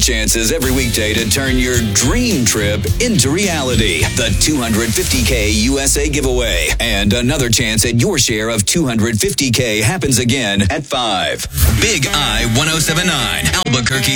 chances every weekday to turn your dream trip into reality. The 250K USA giveaway. And another chance at your share of 250K happens again at 5. Big I 1079, Albuquerque.